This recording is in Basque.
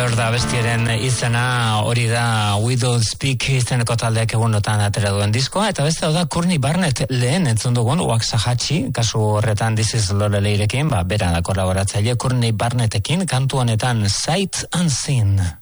Da bestiaren izena hori da We Don't Speak izeneko taldeak egunotan atera duen diskoa, eta beste da Courtney Barnett lehen entzun dugun Waxahachie, kasu horretan This Is Loreleirekin, bera da kolaboratzaile Courtney Barnettekin kantu honetan Sight Unseen.